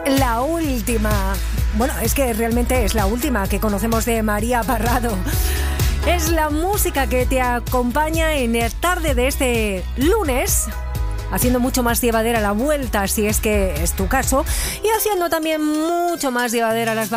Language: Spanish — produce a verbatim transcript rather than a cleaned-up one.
la última. Bueno, es que realmente es la última que conocemos de María Parrado. Es la música que te acompaña en la tarde de este lunes, haciendo mucho más llevadera la vuelta, si es que es tu caso, y haciendo también mucho más llevadera las